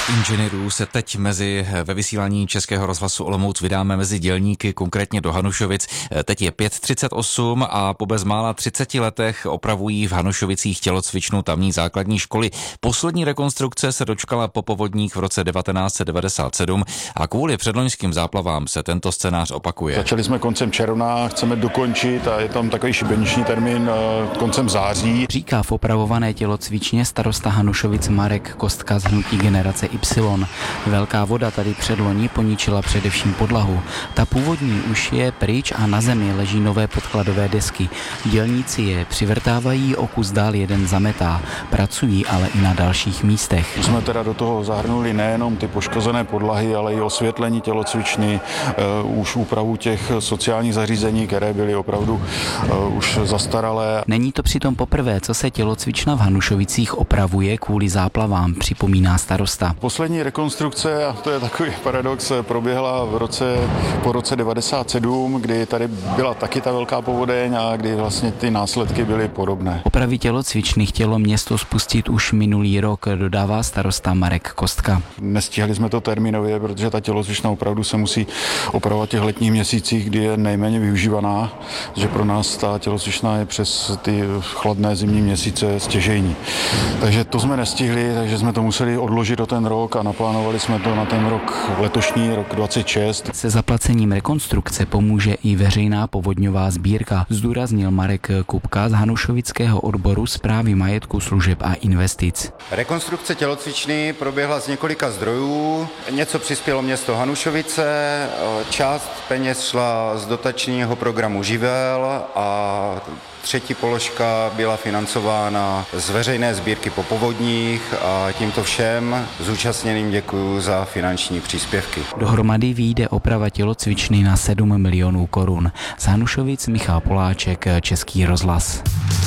inženýrů se teď ve vysílání Českého rozhlasu Olomouc vydáme mezi dělníky, konkrétně do Hanušovic. Teď je 5:38 a po bezmála 30 letech opravují v Hanušovicích tělocvičnu tamní základní školy. Poslední rekonstrukce se dočkala po povodních v roce 1997 a kvůli předloňským záplavám se tento scénář opakuje. Začali jsme koncem června, chceme dokončit a je tam takový šibeniční termín koncem září. Říká v opravované tělocvičně starosta Hanušovic Marek Kostka z hnutí Generace Y. Velká voda tady předloni poničila především podlahu. Ta původní už je pryč a na zemi leží nové podkladové desky. Dělníci je přivrtávají, o kus dál jeden zametá. Pracují ale i na dalších místech. Jsme teda do toho zahrnuli nejenom ty poškozené podlahy, ale i osvětlení tělocvičny, už úpravu těch sociálních zařízení, které byly opravdu už zastaralé. Není to přitom poprvé, co se tělocvična v Hanušovicích opravuje kvůli záplavám, připomíná starosta. Poslední rekonstrukce, a to je takový paradox, proběhla po roce 97, kdy tady byla taky ta velká povodeň a kdy vlastně ty následky byly podobné. Opravy tělocvičny chtělo město spustit už minulý rok, dodává starosta Marek Kostka. Nestihli jsme to termínově, protože ta tělocvična opravdu se musí opravovat v těch letních měsících, kdy je nejméně využívaná, že pro nás ta tělocvična je přes ty chladné zimní měsíce stěžejní. Takže to jsme nestihli, takže jsme to museli odložit o ten rok a naplánovali jsme to na ten rok letošní, rok 26. Se zaplacením rekonstrukce pomůže i veřejná povodňová sbírka, zdůraznil Marek Kupka z Hanušovického odboru správy majetku, služeb a investic. Rekonstrukce tělocvičny proběhla z několika zdrojů. Něco přispělo město Hanušovice, část peněz šla z dotačního programu Živel a třetí položka byla financována z veřejné sbírky po povodních a tímto všem zúčastněným děkuji za finanční příspěvky. Dohromady vyjde oprava tělocvičny na 7 milionů korun. Z Hanušovic Michal Poláček, Český rozhlas.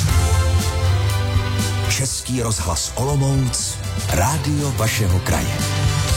Český rozhlas Olomouc, rádio vašeho kraje.